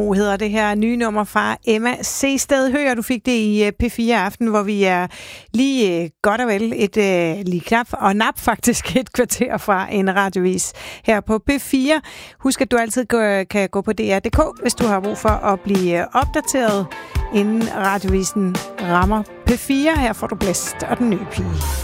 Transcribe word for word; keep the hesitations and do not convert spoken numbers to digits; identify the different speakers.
Speaker 1: Ro hedder det her nye nummer fra Emma Seested. Hør, du fik det i P fire Aften, hvor vi er lige godt og vel et lige knap og nap faktisk et kvarter fra en radiovis her på P fire. Husk, at du altid kan gå på D R punktum D K, hvis du har brug for at blive opdateret, inden radiovisen rammer P fire. Her får du Blæst og den nye pige.